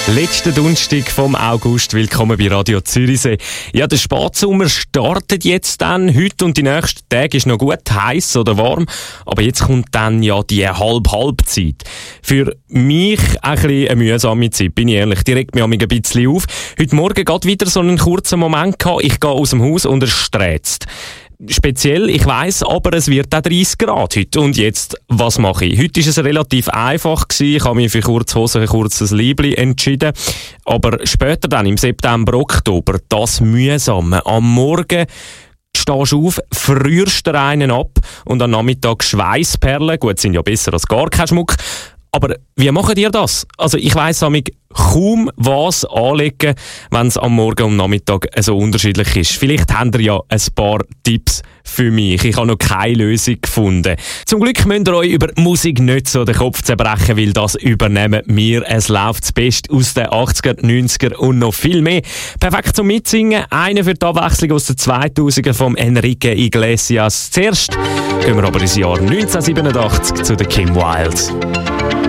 Letzter Donnerstag vom August. Willkommen bei Radio Zürichsee. Ja, der Spatsommer startet jetzt dann. Heute und die nächsten Tage ist noch gut heiß oder warm. Aber jetzt kommt dann ja die Halb-Halb-Zeit. Für mich ein bisschen eine mühsame Zeit, bin ich ehrlich. Die regt mich ein bisschen auf. Heute Morgen geht wieder so einen kurzen Moment gehabt. Ich gehe aus dem Haus und es sträzt. Speziell, ich weiss, aber es wird auch 30 Grad heute. Und jetzt, was mache ich? Heute war es relativ einfach gewesen. Ich habe mich für Kurzhosen, ein kurzes Liebli entschieden. Aber später dann, im September, Oktober, das Mühsame. Am Morgen stehst du auf, frierst dir einen ab und am Nachmittag Schweissperlen. Gut, sind ja besser als gar kein Schmuck. Aber wie macht ihr das? Also ich weiss kaum was anlegen, wenn es am Morgen und am Nachmittag so unterschiedlich ist. Vielleicht habt ihr ja ein paar Tipps für mich. Ich habe noch keine Lösung gefunden. Zum Glück müsst ihr euch über Musik nicht so den Kopf zerbrechen, weil das übernehmen wir. Es läuft das Beste aus den 80er, 90er und noch viel mehr. Perfekt zum Mitsingen. Einer für die Abwechslung aus den 2000er vom Enrique Iglesias. Zuerst gehen wir aber ins Jahr 1987 zu den Kim Wilde.